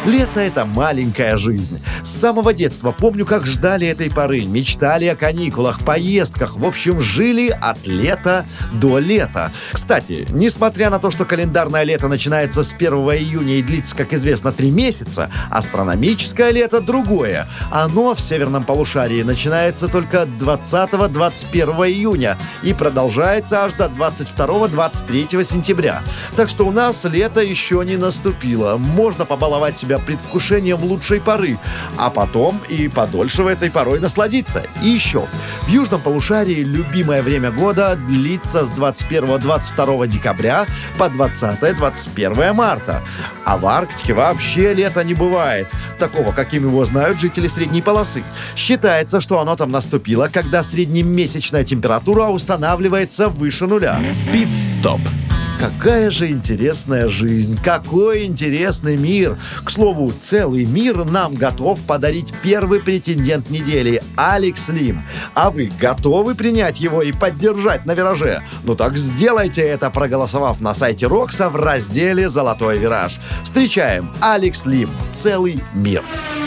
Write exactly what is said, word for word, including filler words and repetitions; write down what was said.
Лето — это маленькая жизнь. С самого детства помню, как ждали этой поры, мечтали о каникулах, поездках. В общем, жили от лета до лета. Кстати, несмотря на то, что календарное лето начинается с первого июня и длится, как известно, три месяца, астрономическое лето другое. Оно в северном полушарии начинается только двадцатого-двадцать первого июня и продолжается аж до двадцать второго-двадцать третьего сентября. Так что у нас лето еще не наступило. Можно побаловать себя предвкушением лучшей поры, а потом и подольше в этой порой насладиться. И еще, в южном полушарии любимое время года длится с двадцать первого-двадцать второго декабря по двадцатое-двадцать первое марта. А в Арктике вообще лета не бывает, такого, каким его знают жители средней полосы. Считается, что оно там наступило, когда среднемесячная температура устанавливается выше нуля. Пит-стоп. Какая же интересная жизнь, какой интересный мир. К слову, целый мир нам готов подарить первый претендент недели – Алекс Лим. А вы готовы принять его и поддержать на вираже? Ну так сделайте это, проголосовав на сайте Рокса в разделе «Золотой вираж». Встречаем Алекс Лим. Целый мир.